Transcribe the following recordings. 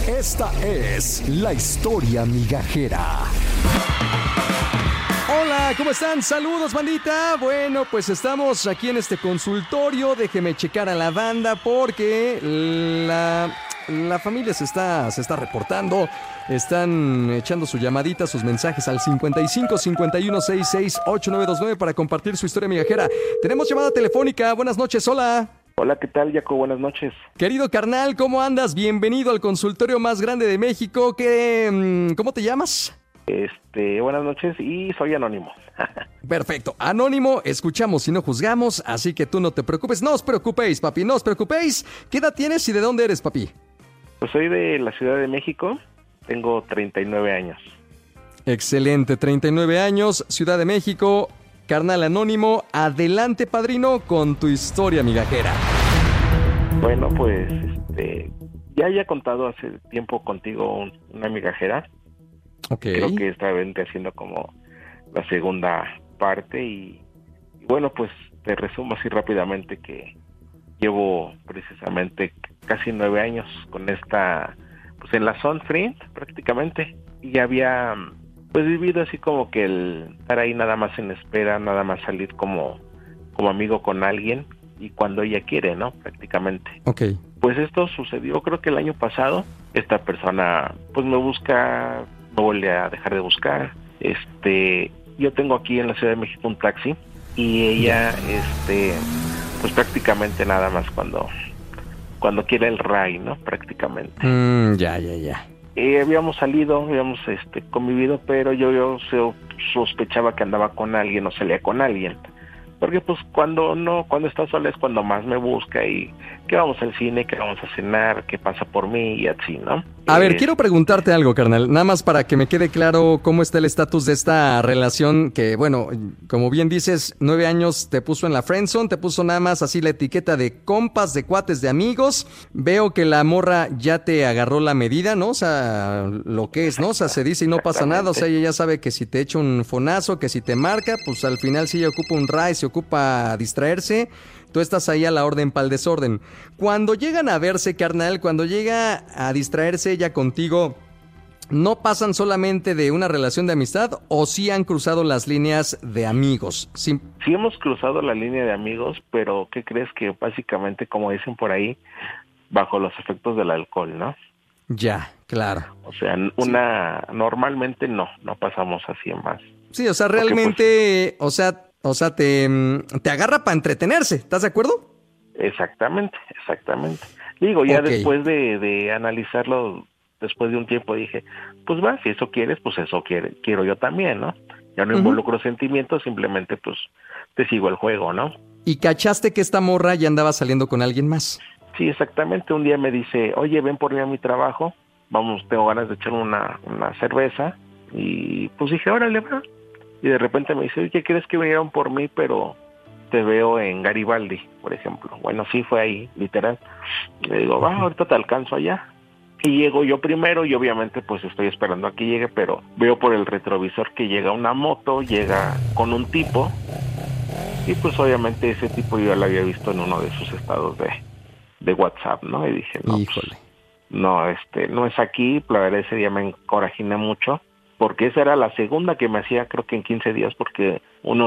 Esta es la historia migajera. Hola, ¿cómo están? Saludos, bandita. Bueno, pues estamos aquí en este consultorio. Déjeme checar a la banda porque la familia se está reportando. Están echando su llamadita, sus mensajes al 55 51 66 8929 para compartir su historia migajera. Tenemos llamada telefónica. Buenas noches, hola. Hola, ¿qué tal, Jaco? Buenas noches. Querido carnal, ¿cómo andas? Bienvenido al consultorio más grande de México. ¿Cómo te llamas? Buenas noches y soy Anónimo. Perfecto. Anónimo, escuchamos y no juzgamos, así que tú no te preocupes. No os preocupéis, papi, no os preocupéis. ¿Qué edad tienes y de dónde eres, papi? Pues soy de la Ciudad de México, tengo 39 años. Excelente, 39 años, Ciudad de México. Carnal Anónimo, adelante, padrino, con tu historia migajera. Bueno, pues, ya he contado hace tiempo contigo una migajera. Okay. Creo que esta vez haciendo como la segunda parte y bueno, pues te resumo así rápidamente que llevo precisamente casi 9 años con esta, pues en la Zone Friend prácticamente, y ya había pues vivido así como que el estar ahí nada más en espera, nada más salir como amigo con alguien y cuando ella quiere, ¿no? Prácticamente. Okay. Pues esto sucedió creo que el año pasado. Esta persona pues me busca, no vuelve a dejar de buscar. Yo tengo aquí en la Ciudad de México un taxi y ella pues prácticamente nada más cuando quiere el ray, ¿no? Prácticamente. Ya. Habíamos salido, habíamos convivido, pero yo sospechaba que andaba con alguien o salía con alguien. Porque pues cuando está sola es cuando más me busca y que vamos al cine, que vamos a cenar, que pasa por mí y así, ¿no? A ver, quiero preguntarte algo, carnal, nada más para que me quede claro cómo está el estatus de esta relación que, bueno, como bien dices, 9 años te puso en la friendzone, te puso nada más así la etiqueta de compas, de cuates, de amigos. Veo que la morra ya te agarró la medida, ¿no? O sea, lo que es, ¿no? O sea, se dice y no pasa nada, o sea, ella ya sabe que si te echa un fonazo, que si te marca, pues al final si ella ocupa un ray, se ocupa distraerse, tú estás ahí a la orden pa'l desorden. Cuando llegan a verse, carnal, cuando llega a distraerse ella contigo, ¿no pasan solamente de una relación de amistad o sí han cruzado las líneas de amigos? Sí hemos cruzado la línea de amigos, pero ¿qué crees? Que básicamente, como dicen por ahí, bajo los efectos del alcohol, ¿no? Ya, claro. O sea, normalmente no pasamos así en más. Sí, o sea, realmente, pues, o sea, te agarra para entretenerse, ¿estás de acuerdo? Exactamente. Digo, ya Okay. Después de analizarlo, después de un tiempo dije, pues va, si eso quieres, pues eso quiero yo también, ¿no? Ya no involucro sentimientos, simplemente pues te sigo el juego, ¿no? ¿Y cachaste que esta morra ya andaba saliendo con alguien más? Sí, exactamente. Un día me dice, oye, ven por mí a mi trabajo, vamos, tengo ganas de echar una cerveza, y pues dije, órale, va. Y de repente me dice, oye, ¿quieres que vinieran por mí, pero te veo en Garibaldi, por ejemplo? Bueno, sí, fue ahí, literal. Le digo, va, ahorita te alcanzo allá. Y llego yo primero y obviamente pues estoy esperando a que llegue, pero veo por el retrovisor que llega una moto, llega con un tipo, y pues obviamente ese tipo yo ya lo había visto en uno de sus estados de WhatsApp, ¿no? Y dije, no, híjole. Pues, no es aquí. La verdad, ese día me encorajiné mucho, porque esa era la segunda que me hacía, creo que en 15 días, porque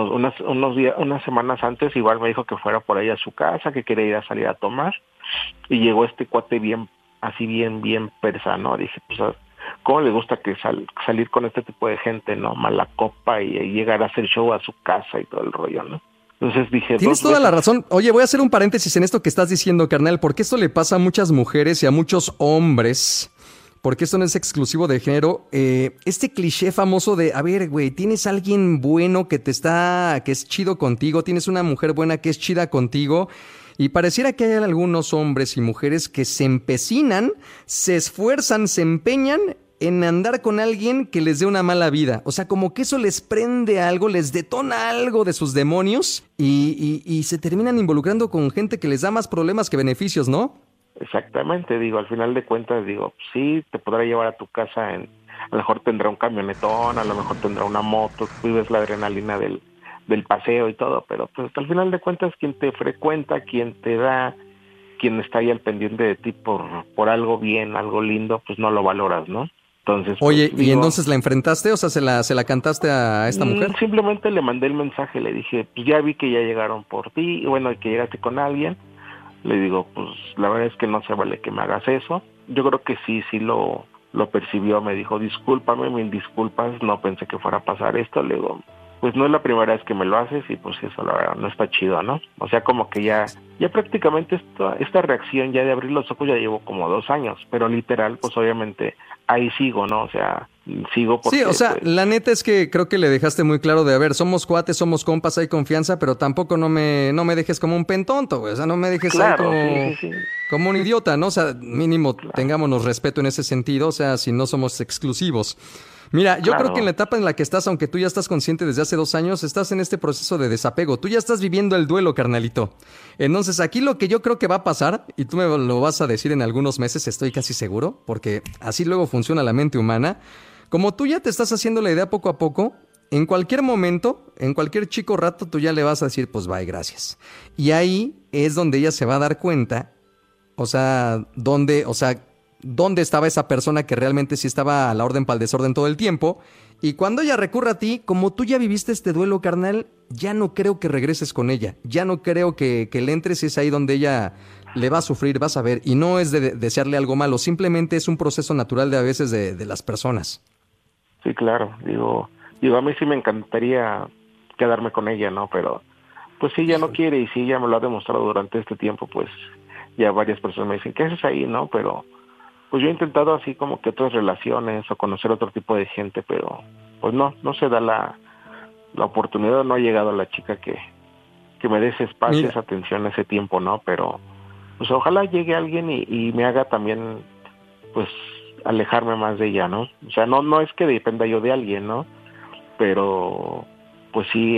unas semanas antes igual me dijo que fuera por ahí a su casa, que quería ir a salir a tomar, y llegó este cuate bien persa, ¿no? Dije, pues, ¿cómo le gusta que salir con este tipo de gente, ¿no? Mala copa y llegar a hacer show a su casa y todo el rollo, ¿no? Entonces dije... Tienes toda la razón. Oye, voy a hacer un paréntesis en esto que estás diciendo, carnal, porque esto le pasa a muchas mujeres y a muchos hombres, porque esto no es exclusivo de género. Este cliché famoso de, a ver, güey, tienes a alguien bueno que es chido contigo, tienes una mujer buena que es chida contigo, y pareciera que hay algunos hombres y mujeres que se empecinan, se esfuerzan, se empeñan en andar con alguien que les dé una mala vida. O sea, como que eso les prende algo, les detona algo de sus demonios y se terminan involucrando con gente que les da más problemas que beneficios, ¿no? Exactamente, digo, al final de cuentas, digo, sí, te podrá llevar a tu casa, a lo mejor tendrá un camionetón, a lo mejor tendrá una moto, vives la adrenalina del paseo y todo, pero pues al final de cuentas quien te frecuenta, quien te da quien está ahí al pendiente de ti por algo bien, algo lindo, pues no lo valoras, ¿no? Entonces, Oye, pues, ¿y entonces la enfrentaste? O sea, ¿se la cantaste a esta mujer? simplemente le mandé el mensaje, le dije, pues ya vi que ya llegaron por ti, y bueno, que llegaste con alguien. Le digo, pues la verdad es que no se vale que me hagas eso. Yo creo que sí lo percibió, me dijo, discúlpame, mil disculpas, no pensé que fuera a pasar esto. Le digo, pues no es la primera vez que me lo haces y pues eso la verdad no está chido, ¿no? O sea, como que ya prácticamente esta reacción ya de abrir los ojos ya llevo como 2 años, pero literal, pues obviamente ahí sigo, ¿no? O sea, sigo porque... Sí, o sea, pues, la neta es que creo que le dejaste muy claro de, a ver, somos cuates, somos compas, hay confianza, pero tampoco no me dejes como un pentonto, güey. O sea, no me dejes claro, ahí sí. como un idiota, ¿no? O sea, mínimo Claro. tengámonos respeto en ese sentido, o sea, si no somos exclusivos. Mira, yo creo que en la etapa en la que estás, aunque tú ya estás consciente desde hace 2 años, estás en este proceso de desapego. Tú ya estás viviendo el duelo, carnalito. Entonces, aquí lo que yo creo que va a pasar, y tú me lo vas a decir en algunos meses, estoy casi seguro, porque así luego funciona la mente humana. Como tú ya te estás haciendo la idea poco a poco, en cualquier momento, en cualquier chico rato, tú ya le vas a decir, pues bye, gracias. Y ahí es donde ella se va a dar cuenta, dónde estaba esa persona que realmente sí estaba a la orden para el desorden todo el tiempo. Y cuando ella recurra a ti, como tú ya viviste este duelo, carnal, ya no creo que regreses con ella. Ya no creo que le entres, es ahí donde ella le va a sufrir, vas a ver. Y no es de desearle algo malo, simplemente es un proceso natural de a veces de las personas. Sí, claro, digo, a mí sí me encantaría quedarme con ella, ¿no? Pero pues si ella no quiere y si ella me lo ha demostrado durante este tiempo, pues ya varias personas me dicen, ¿qué haces ahí, no? Pero pues yo he intentado así como que otras relaciones o conocer otro tipo de gente, pero pues no se da la oportunidad, no ha llegado la chica que me dé ese espacio, Mira. esa atención, ese tiempo, ¿no? Pero pues ojalá llegue alguien y me haga también, pues, alejarme más de ella, ¿no? O sea, no es que dependa yo de alguien, ¿no? Pero pues sí,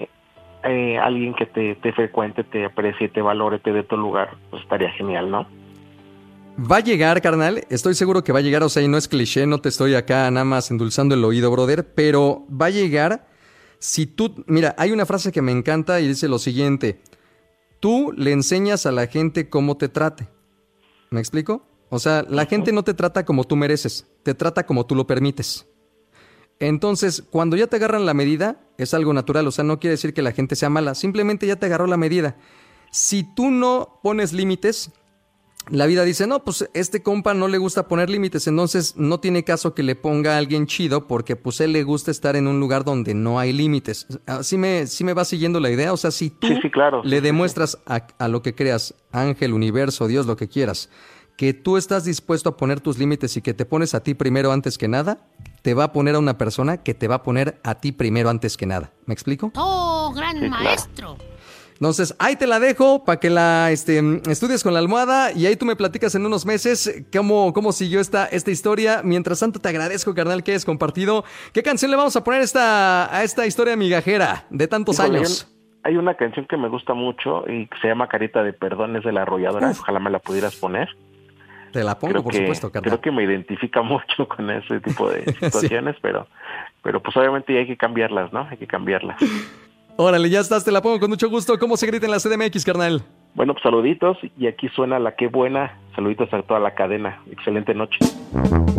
alguien que te frecuente, te aprecie, te valore, te dé tu lugar, pues estaría genial, ¿no? Va a llegar, carnal, estoy seguro que va a llegar, o sea, y no es cliché, no te estoy acá nada más endulzando el oído, brother, pero va a llegar si tú, mira, hay una frase que me encanta y dice lo siguiente, tú le enseñas a la gente cómo te trate, ¿me explico? O sea, la gente no te trata como tú mereces, te trata como tú lo permites. Entonces, cuando ya te agarran la medida, es algo natural, o sea, no quiere decir que la gente sea mala, simplemente ya te agarró la medida. Si tú no pones límites, la vida dice, no, pues este compa no le gusta poner límites, entonces no tiene caso que le ponga a alguien chido porque pues él le gusta estar en un lugar donde no hay límites. ¿Sí me va siguiendo la idea? O sea, si tú Sí, claro, le sí. demuestras a lo que creas, ángel, universo, Dios, lo que quieras, que tú estás dispuesto a poner tus límites y que te pones a ti primero antes que nada, te va a poner a una persona que te va a poner a ti primero antes que nada. ¿Me explico? ¡Oh, gran Sí, claro. maestro! Entonces, ahí te la dejo para que la estudies con la almohada y ahí tú me platicas en unos meses cómo siguió esta historia. Mientras tanto, te agradezco, carnal, que hayas compartido. ¿Qué canción le vamos a poner a esta historia migajera de tantos Híjole, años? Hay una canción que me gusta mucho y que se llama Carita de Perdón, es de La Arrolladora. Uf. Ojalá me la pudieras poner. Te la pongo, por supuesto, carnal. Creo que me identifica mucho con ese tipo de situaciones, sí. pero pues obviamente hay que cambiarlas, ¿no? Hay que cambiarlas. Órale, ya estás, te la pongo con mucho gusto. ¿Cómo se grita en la CDMX, carnal? Bueno, pues saluditos y aquí suena la Qué Buena. Saluditos a toda la cadena. Excelente noche.